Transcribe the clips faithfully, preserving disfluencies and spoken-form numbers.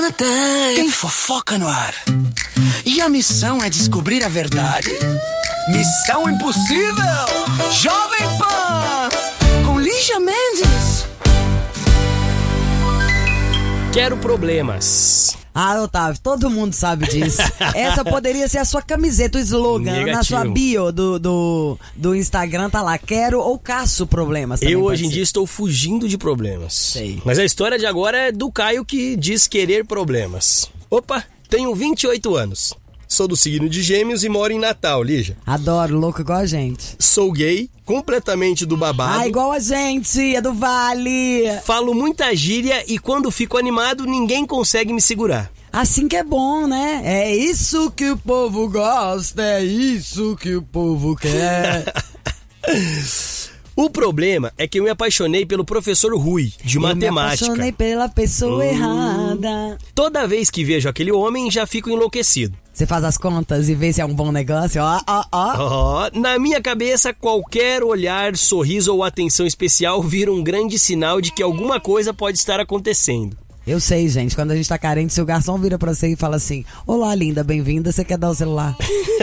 Tem fofoca no ar. E a missão é descobrir a verdade. Missão Impossível, Jovem Pan, com Lígia Mendes. Quero problemas. Ah, Otávio, todo mundo sabe disso. Essa poderia ser a sua camiseta, o slogan. Negativo. Na sua bio do, do, do Instagram tá lá, quero ou caço problemas. Eu hoje em dia estou fugindo de problemas. Sei. Mas a história de agora é do Caio, que diz querer problemas. Opa, tenho vinte e oito anos. Sou do signo de Gêmeos e moro em Natal, Lígia. Adoro, louco igual a gente. Sou gay, completamente do babado. Ah, igual a gente, é do Vale. Falo muita gíria e quando fico animado ninguém consegue me segurar. Assim que é bom, né? É isso que o povo gosta, é isso que o povo quer. O problema é que eu me apaixonei pelo professor Rui, de Eu matemática. me apaixonei pela pessoa Hum. errada. Toda vez que vejo aquele homem, já fico enlouquecido. Você faz as contas e vê se é um bom negócio, ó, ó, ó. Oh, na minha cabeça, qualquer olhar, sorriso ou atenção especial vira um grande sinal de que alguma coisa pode estar acontecendo. Eu sei, gente, quando a gente tá carente, se o garçom vira pra você e fala assim: olá, linda, bem-vinda, você quer dar o celular?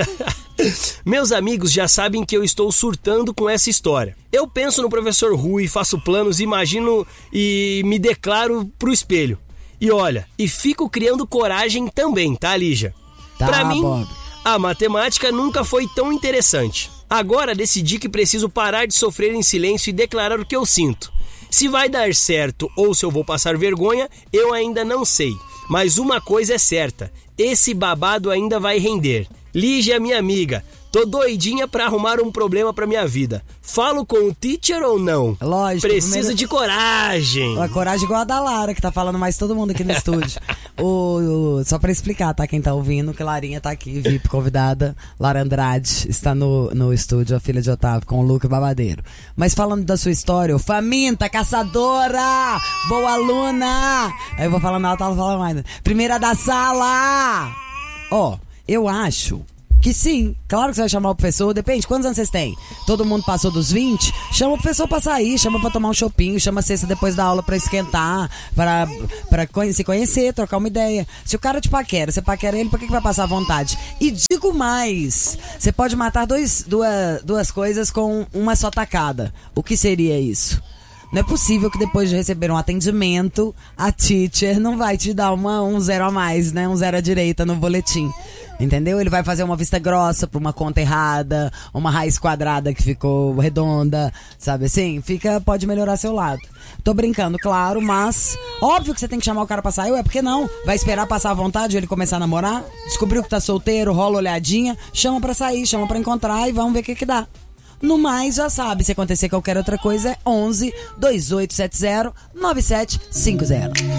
Meus amigos já sabem que eu estou surtando com essa história. Eu penso no professor Rui, faço planos, imagino e me declaro pro espelho. E olha, e fico criando coragem também, tá, Lígia? Tá, pra mim, Bob. a matemática nunca foi tão interessante. Agora decidi que preciso parar de sofrer em silêncio e declarar o que eu sinto. Se vai dar certo ou se eu vou passar vergonha, eu ainda não sei. Mas uma coisa é certa, esse babado ainda vai render. Lígia, minha amiga, tô doidinha pra arrumar um problema pra minha vida. Falo com o teacher ou não? Lógico. Preciso primeiro... de coragem. A coragem igual a da Lara, que tá falando mais todo mundo aqui no estúdio. o, o, só pra explicar, tá? Quem tá ouvindo, que Larinha tá aqui, V I P convidada. Lara Andrade está no, no estúdio, a filha de Otávio, com o Luke Babadeiro. Mas falando da sua história, ô, faminta, caçadora, boa aluna. Aí eu vou falando alto, ela fala mais. Primeira da sala. Ó, eu acho... que sim, claro que você vai chamar o professor, depende, quantos anos vocês têm? Todo mundo passou dos vinte? Chama o professor pra sair, chama pra tomar um chopinho, chama a sexta depois da aula pra esquentar, pra, pra conhe- se conhecer, trocar uma ideia. Se o cara te paquera, você paquera ele, por que, que vai passar à vontade? E digo mais, você pode matar dois, duas, duas coisas com uma só tacada. O que seria isso? Não é possível que depois de receber um atendimento, a teacher não vai te dar uma, um zero a mais, né? Um zero à direita no boletim. Entendeu? Ele vai fazer uma vista grossa pra uma conta errada, uma raiz quadrada que ficou redonda, sabe assim? Fica, pode melhorar seu lado. Tô brincando, claro, mas óbvio que você tem que chamar o cara pra sair, ué, por que não? Vai esperar passar à vontade ele começar a namorar? Descobriu que tá solteiro, rola olhadinha, chama pra sair, chama pra encontrar e vamos ver o que que dá. No mais, já sabe, se acontecer qualquer outra coisa, é onze, dois oito sete zero, nove sete cinco zero.